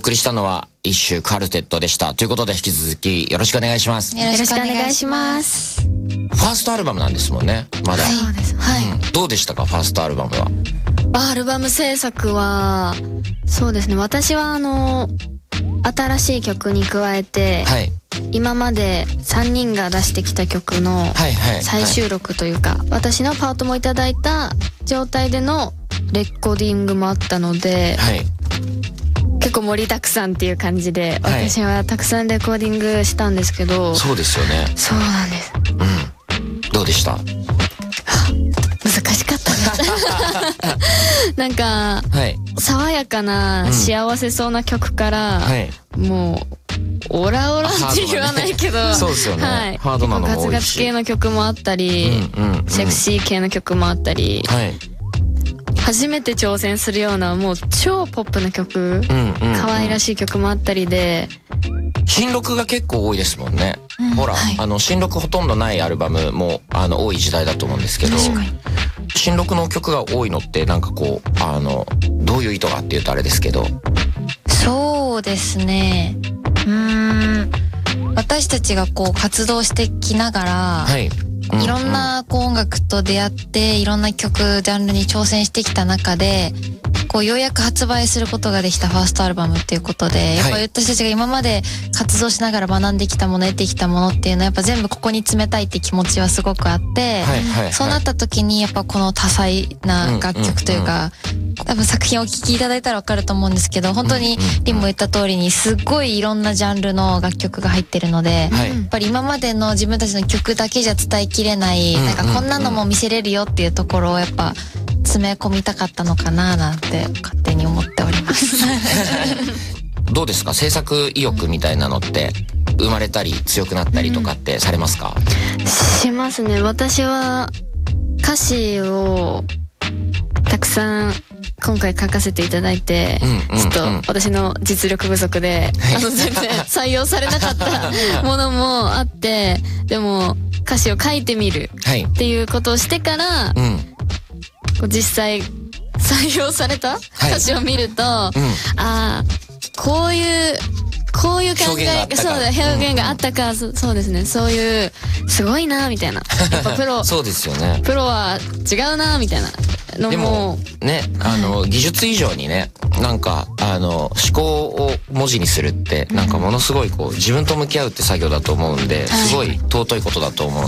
送りしたのは一周カルテットでした。ということで引き続きよろしくお願いします。 よろしくお願いします。 ファーストアルバムなんですもんね、まだ。 そうです。はい。 どうでしたか、ファーストアルバムは。 アルバム制作は、そうですね。私は新しい曲に加えて、 はい。 今まで3人が出してきた曲の再収録というか、私のパートもいただいた状態でのレコーディングもあったので、 はい。 結構盛りだくさんっていう感じで、私はたくさんレコーディングしたんですけど。 そうですよね。 そうなんです。 どうでした？ 難しかったですなんか、爽やかな幸せそうな曲から、もうオラオラって言わないけど、 そうですよね。ハードなのも多いし、 ガツガツ系の曲もあったり、セクシー系の曲もあったり、初めて挑戦するようなもう超ポップな曲、可愛らしい曲もあったりで、 新録が結構多いですもんね。ほら、新録ほとんどないアルバムも多い時代だと思うんですけど、新録の曲が多いのってなんかこうどういう意図がっていうとあれですけど。 そうですね。私たちがこう活動してきながら、いろんなこう音楽と出会っていろんな曲ジャンルに挑戦してきた中で、こうようやく発売することができたファーストアルバムっていうことで、やっぱり私たちが今まで活動しながら学んできたもの、得てきたものっていうのはやっぱ全部ここに詰めたいって気持ちはすごくあって、そうなった時にやっぱこの多彩な楽曲というか、多分作品をお聴きいただいたらわかると思うんですけど、本当にリンも言った通りにすっごいいろんなジャンルの楽曲が入ってるので、やっぱり今までの自分たちの曲だけじゃ伝えきれない、なんかこんなのも見せれるよっていうところをやっぱ詰め込みたかったのかななんて勝手に思っておりますどうですか、制作意欲みたいなのって生まれたり強くなったりとかってされますか？ しますね。私は歌詞をたくさん今回書かせていただいて、ちょっと私の実力不足で全然採用されなかったものもあって、でも歌詞を書いてみるっていうことをしてから、実際採用された歌詞を見ると、ああこういう考え、そうだ、表現があったか、そうですね、そういうすごいなみたいな、やっぱプロそうですよね、 プロは違うなみたいなのも。 でもね、技術以上にね、なんか思考を文字にするってなんかものすごいこう自分と向き合うって作業だと思うんで、すごい尊いことだと思う